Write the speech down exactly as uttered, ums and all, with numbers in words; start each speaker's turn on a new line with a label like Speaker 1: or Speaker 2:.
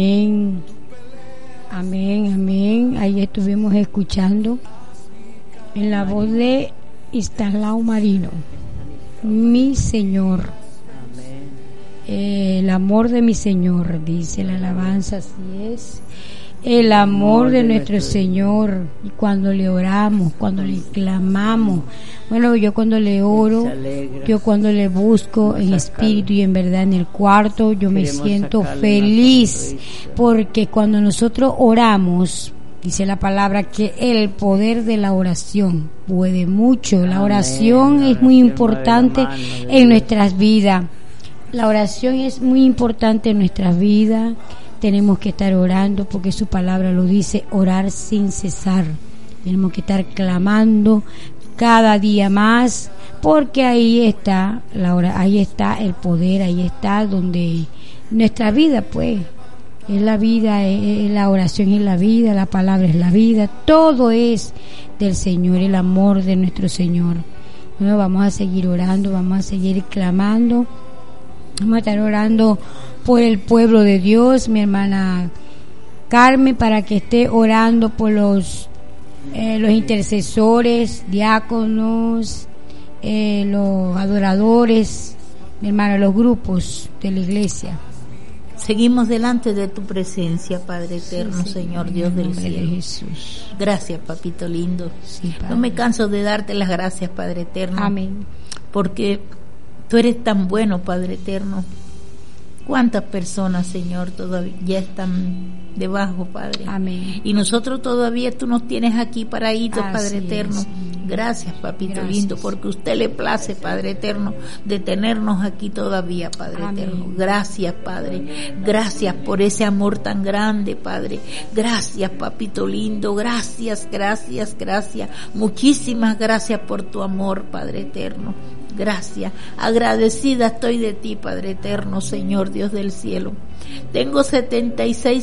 Speaker 1: Amén, amén, amén. Ahí estuvimos escuchando en la voz de Stanislao Marino, mi Señor. Eh, el amor de mi Señor, dice la alabanza, así es. El amor de nuestro Señor, y cuando le oramos, cuando le clamamos, bueno, yo cuando le oro, yo cuando le busco en espíritu y en verdad en el cuarto, yo me siento feliz, porque cuando nosotros oramos, dice la palabra que el poder de la oración puede mucho. La oración es muy importante en nuestras vidas. La oración es muy importante en nuestras vidas. Tenemos que estar orando porque su palabra lo dice, orar sin cesar. Tenemos que estar clamando cada día más, porque ahí está la hora, ahí está el poder, ahí está donde nuestra vida, pues, es la vida, es la oración es la vida, la palabra es la vida, todo es del Señor, el amor de nuestro Señor. Bueno, vamos a seguir orando, vamos a seguir clamando, vamos a estar orando por el pueblo de Dios, mi hermana Carmen, para que esté orando por los eh, los intercesores, diáconos, eh, los adoradores, mi hermana, los grupos de la iglesia.
Speaker 2: Seguimos delante de tu presencia, Padre eterno, sí, Señor, Señor Dios del cielo.
Speaker 1: De Jesús.
Speaker 2: Gracias, papito lindo.
Speaker 1: Sí,
Speaker 2: no me canso de darte las gracias, Padre eterno.
Speaker 1: Amén.
Speaker 2: Porque tú eres tan bueno, Padre eterno. ¿Cuántas personas, Señor, todavía ya están debajo, Padre?
Speaker 1: Amén.
Speaker 2: Y nosotros todavía tú nos tienes aquí paraítos,
Speaker 1: Así
Speaker 2: Padre eterno.
Speaker 1: Es.
Speaker 2: Gracias, papito
Speaker 1: Gracias.
Speaker 2: lindo, porque a usted le place, Padre eterno, de tenernos aquí todavía, Padre
Speaker 1: Amén.
Speaker 2: eterno. Gracias, Padre. Gracias por ese amor tan grande, Padre. Gracias, papito lindo. Gracias, gracias, gracias. Muchísimas gracias por tu amor, Padre eterno. Gracias, agradecida estoy de ti, Padre eterno, Señor Dios del cielo. Tengo setenta y seis